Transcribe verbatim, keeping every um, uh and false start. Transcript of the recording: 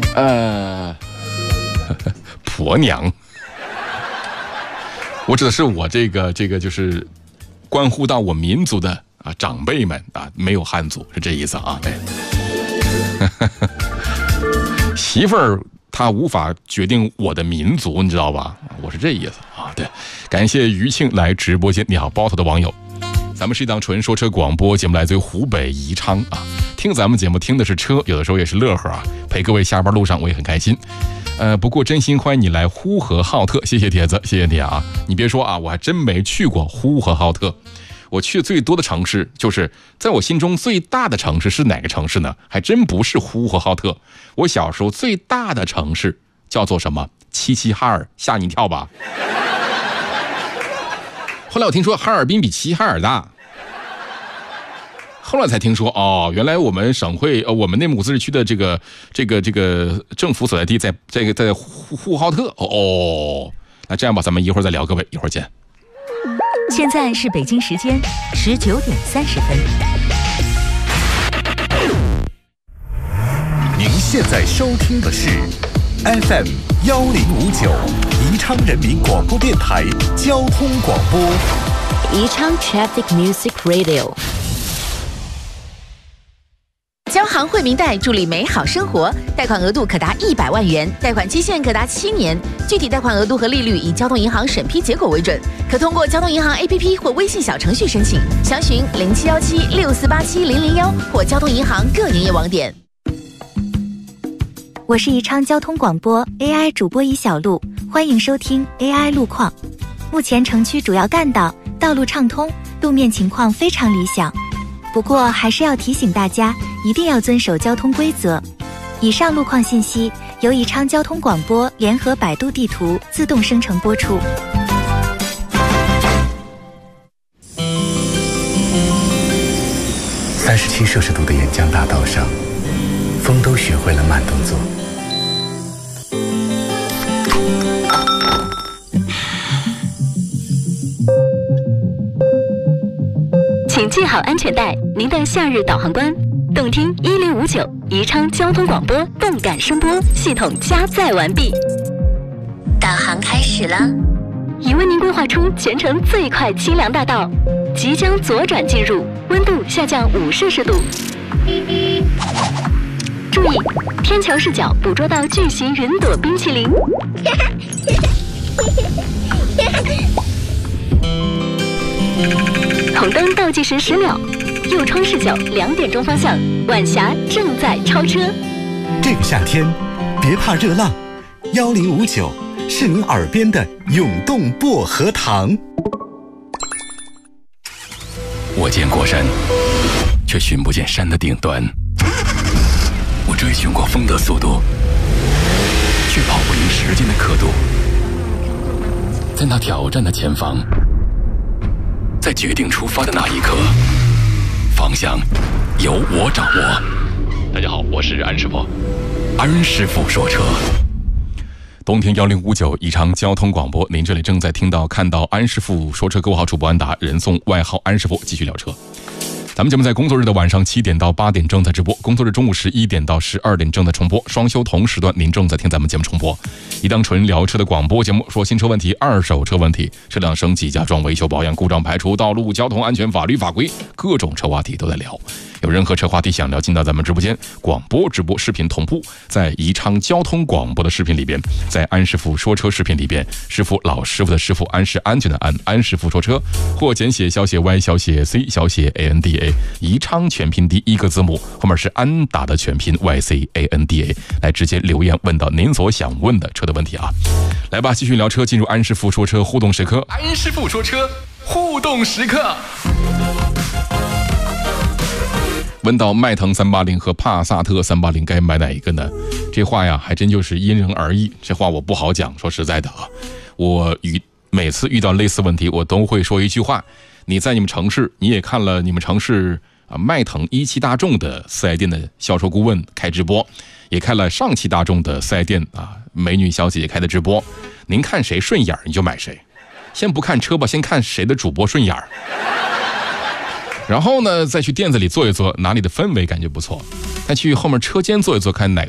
呃，婆娘，我指的是我这个这个就是关乎到我民族的啊长辈们啊，没有汉族是这意思啊。对，媳妇儿她无法决定我的民族，你知道吧？我是这意思啊。对，感谢余庆来直播间，你好，包头的网友。咱们是一档纯说车广播节目，来自于湖北宜昌啊。听咱们节目听的是车，有的时候也是乐呵啊。陪各位下班路上我也很开心。呃，不过真心欢迎你来呼和浩特，谢谢帖子，谢谢你啊。你别说啊，我还真没去过呼和浩特。我去的最多的城市，就是在我心中最大的城市是哪个城市呢？还真不是呼和浩特。我小时候最大的城市叫做什么？齐齐哈尔，吓你一跳吧。后来我听说哈尔滨比齐齐哈尔大，后来才听说哦，原来我们省会呃，我们内蒙古自治区的这个这个这个政府所在地在这个在呼呼和浩特哦哦。那这样吧，咱们一会儿再聊，各位一会儿见。 现在是北京时间十九点三十分。 您现在收听的是 F M 幺零五九宜昌人民广播电台交通广播， 宜昌 Traffic Music Radio。 交行惠民贷助力美好生活，贷款额度可达一百万元，贷款期限可达七年，具体贷款额度和利率以交通银行审批结果为准，可通过交通银行 A P P 或微信小程序申请，详询零七幺七六四八七零零幺或交通银行各营业网点。 我是宜昌交通广播 A I 主播尹小璐，欢迎收听 A I 路况。目前城区主要干道道路畅通，路面情况非常理想。不过还是要提醒大家，一定要遵守交通规则。以上路况信息由宜昌交通广播联合百度地图自动生成播出。 三十七摄氏度的沿江大道上，风都学会了慢动作。 请系好安全带，您的夏日导航官，动听一零五九宜昌交通广播动感声波系统加载完毕， 导航开始了， 已为您规划出全程最快清凉大道，即将左转进入，温度下降五摄氏度。注意，天桥视角捕捉到巨型云朵冰淇淋。红灯倒计时十秒，右窗视角两点钟方向，晚霞正在超车。 这个夏天，别怕热浪，幺零五九是您耳边的涌动薄荷糖。 我见过山，却寻不见山的顶端。我追寻过风的速度，却跑不赢时间的刻度。在那挑战的前方，在决定出发的那一刻，方向由我掌握。大家好，我是安师傅，安师傅说车。东听幺零五九宜昌交通广播，您这里正在听到看到安师傅说车，各位好，主播安达，人送外号安师傅，继续聊车。咱们节目在工作日的晚上七点到八点正在直播，工作日中午十一点到十二点正在重播，双休同时段您正在听咱们节目重播。一档纯聊车的广播节目，说新车问题、二手车问题、车辆升级、加装、维修保养、故障排除、道路交通安全、法律法规，各种车话题都在聊。有任何车话题想聊，进到咱们直播间，广播直播视频同步，在宜昌交通广播的视频里边，在安师傅说车视频里边，师傅老师傅的师傅，安是安全的安，安师傅说车，或简写小写 Y 小写 C 小写 A N D A， 宜昌全拼第一个字母后面是安达的全拼 Y C A N D A， 来直接留言问到您所想问的车的问题啊！来吧，继续聊车，进入安师傅说车互动时刻，安师傅说车互动时刻。问到迈腾三八零和帕萨特三八零该买哪一个呢？这话呀还真就是因人而异，这话我不好讲。说实在的啊，我遇每次遇到类似问题，我都会说一句话：你在你们城市，你也看了你们城市啊迈腾一汽大众的四 S 店的销售顾问开直播，也看了上汽大众的四 S 店啊美女小姐姐开的直播，您看谁顺眼你就买谁，先不看车吧，先看谁的主播顺眼儿。然后呢，再去店子里坐一坐，哪里的氛围感觉不错，再去后面车间坐一坐，看哪